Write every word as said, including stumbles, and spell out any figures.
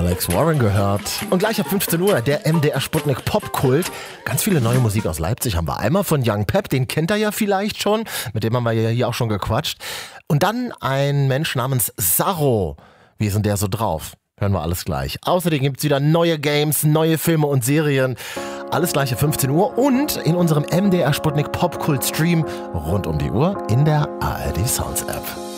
Alex Warren gehört. Und gleich ab fünfzehn Uhr der M D R Sputnik Popkult. Ganz viele neue Musik aus Leipzig haben wir. Einmal von Young Pep, den kennt ihr ja vielleicht schon. Mit dem haben wir ja hier auch schon gequatscht. Und dann ein Mensch namens Sarro. Wie ist denn der so drauf? Hören wir alles gleich. Außerdem gibt es wieder neue Games, neue Filme und Serien. Alles gleich ab fünfzehn Uhr und in unserem M D R Sputnik Popkult Stream rund um die Uhr in der A R D Sounds App.